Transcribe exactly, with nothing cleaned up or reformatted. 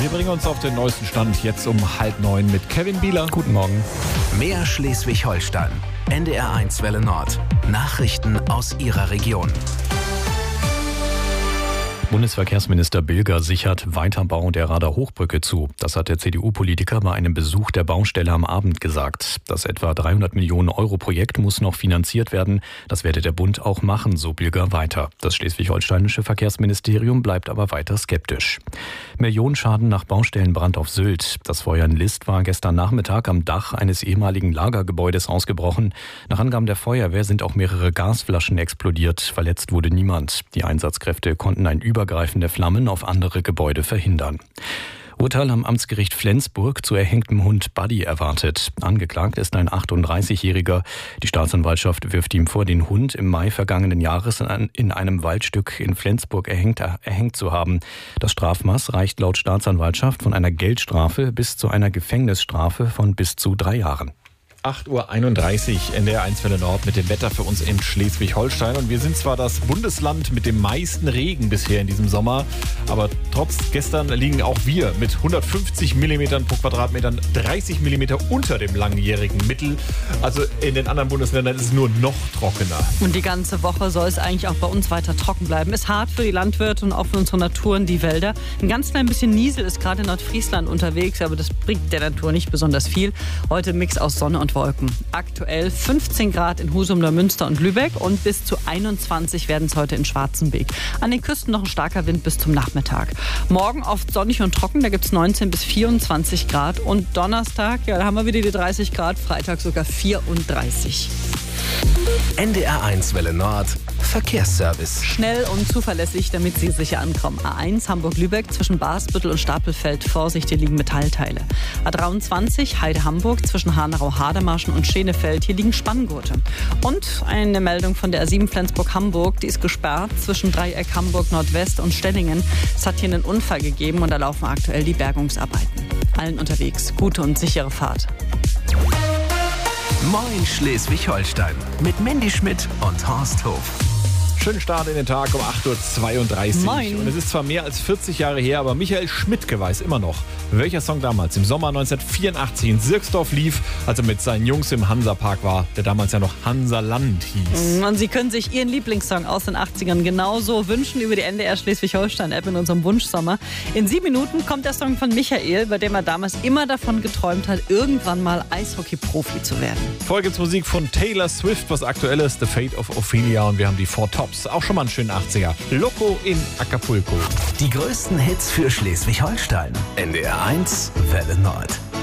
bringen uns auf den neuesten Stand jetzt um halb neun mit Kevin Bieler. Guten Morgen. Mehr Schleswig-Holstein. N D R eins Welle Nord. Nachrichten aus Ihrer Region. Bundesverkehrsminister Bilger sichert Weiterbau der Radar-Hochbrücke zu. Das hat der C D U-Politiker bei einem Besuch der Baustelle am Abend gesagt. Das etwa dreihundert Millionen Euro Projekt muss noch finanziert werden. Das werde der Bund auch machen, so Bilger weiter. Das schleswig-holsteinische Verkehrsministerium bleibt aber weiter skeptisch. Millionenschaden nach Baustellenbrand auf Sylt. Das Feuer in List war gestern Nachmittag am Dach eines ehemaligen Lagergebäudes ausgebrochen. Nach Angaben der Feuerwehr sind auch mehrere Gasflaschen explodiert. Verletzt wurde niemand. Die Einsatzkräfte konnten ein Über übergreifende Flammen auf andere Gebäude verhindern. Urteil am Amtsgericht Flensburg zu erhängtem Hund Buddy erwartet. Angeklagt ist ein achtunddreißigjähriger. Die Staatsanwaltschaft wirft ihm vor, den Hund im Mai vergangenen Jahres in einem Waldstück in Flensburg erhängt, erhängt zu haben. Das Strafmaß reicht laut Staatsanwaltschaft von einer Geldstrafe bis zu einer Gefängnisstrafe von bis zu drei Jahren. acht Uhr einunddreißig, N D R eins Welle Nord mit dem Wetter für uns in Schleswig-Holstein. Und wir sind zwar das Bundesland mit dem meisten Regen bisher in diesem Sommer, aber trotz gestern liegen auch wir mit hundertfünfzig Millimetern pro Quadratmeter dreißig Millimeter unter dem langjährigen Mittel. Also in den anderen Bundesländern ist es nur noch trockener. Und die ganze Woche soll es eigentlich auch bei uns weiter trocken bleiben. Ist hart für die Landwirte und auch für unsere Natur und die Wälder. Ein ganz klein bisschen Niesel ist gerade in Nordfriesland unterwegs, aber das bringt der Natur nicht besonders viel. Heute ein Mix aus Sonne und Wolken. Aktuell fünfzehn Grad in Husum, Neumünster und Lübeck und bis zu einundzwanzig werden es heute in Schwarzenbeek. An den Küsten noch ein starker Wind bis zum Nachmittag. Morgen oft sonnig und trocken, da gibt es neunzehn bis vierundzwanzig Grad. Und Donnerstag, ja, da haben wir wieder die dreißig Grad, Freitag sogar vierunddreißig. N D R eins Welle Nord. Verkehrsservice. Schnell und zuverlässig, damit Sie sicher ankommen. A eins Hamburg-Lübeck zwischen Basbüttel und Stapelfeld. Vorsicht, hier liegen Metallteile. A dreiundzwanzig Heide-Hamburg zwischen Hanau-Hademarschen und Schenefeld. Hier liegen Spanngurte. Und eine Meldung von der A sieben Flensburg-Hamburg. Die ist gesperrt zwischen Dreieck Hamburg-Nordwest und Stellingen. Es hat hier einen Unfall gegeben und da laufen aktuell die Bergungsarbeiten. Allen unterwegs gute und sichere Fahrt. Moin Schleswig-Holstein mit Mandy Schmidt und Horst Hof. Schönen Start in den Tag um acht Uhr zweiunddreißig. Moin. Und es ist zwar mehr als vierzig Jahre her, aber Michael Schmidtke weiß immer noch, welcher Song damals im Sommer neunzehnhundertvierundachtzig in Sirksdorf lief, als er mit seinen Jungs im Hansapark war, der damals ja noch Hansaland hieß. Und Sie können sich Ihren Lieblingssong aus den achtzigern genauso wünschen über die N D R Schleswig-Holstein-App in unserem Wunschsommer. In sieben Minuten kommt der Song von Michael, bei dem er damals immer davon geträumt hat, irgendwann mal Eishockey-Profi zu werden. Vorher gibt's Musik von Taylor Swift, was aktuell ist, The Fate of Ophelia, und wir haben die Four Tops. Auch schon mal einen schönen achtziger. Loco in Acapulco. Die größten Hits für Schleswig-Holstein. N D R eins Welle Nord.